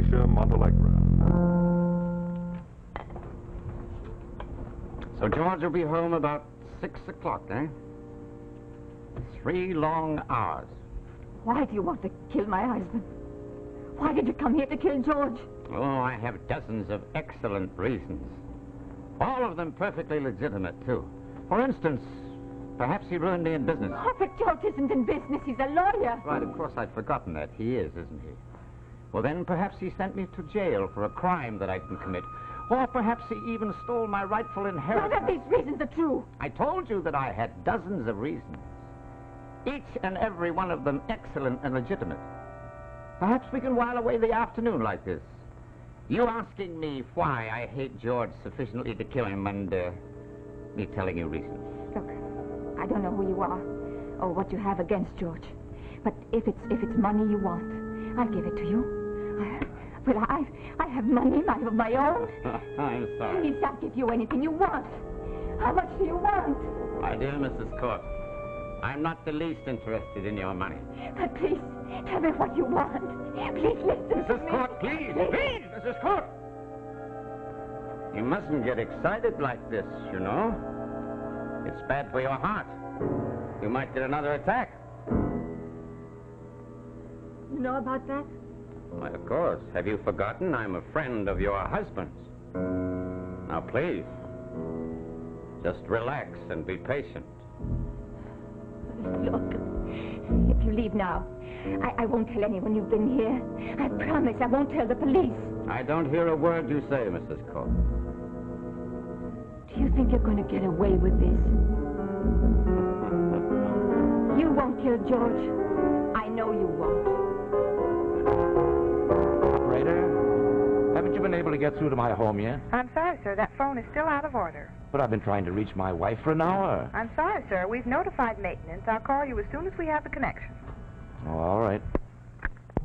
Alicia Montalegre. So George will be home about 6 o'clock, eh? 3 long hours. Why do you want to kill my husband? Why did you come here to kill George? Oh, I have dozens of excellent reasons. All of them perfectly legitimate, too. For instance, perhaps he ruined me in business. Oh, but George isn't in business. He's a lawyer. Right, of course I'd forgotten that. He is, isn't he? Well, then perhaps he sent me to jail for a crime that I didn't commit. Or perhaps he even stole my rightful inheritance. None of these reasons are true. I told you that I had dozens of reasons. Each and every one of them excellent and legitimate. Perhaps we can while away the afternoon like this. You asking me why I hate George sufficiently to kill him and me telling you reasons. Look, I don't know who you are or what you have against George. But if it's money you want, I'll give it to you. I have money of my own. I'm sorry. Please, I'll give you anything you want. How much do you want? My dear Mrs. Court, I'm not the least interested in your money. But please, tell me what you want. Please listen to me. Mrs. Court, please, Mrs. Court! You mustn't get excited like this, you know. It's bad for your heart. You might get another attack. You know about that? Why, of course. Have you forgotten I'm a friend of your husband's? Now, please, just relax and be patient. Look, if you leave now, I won't tell anyone you've been here. I promise I won't tell the police. I don't hear a word you say, Mrs. Court. Do you think you're going to get away with this? You won't kill George. I know you won't. Operator, haven't you been able to get through to my home yet? I'm sorry, sir. That phone is still out of order. But I've been trying to reach my wife for an hour. I'm sorry, sir. We've notified maintenance. I'll call you as soon as we have the connection. Oh, all right.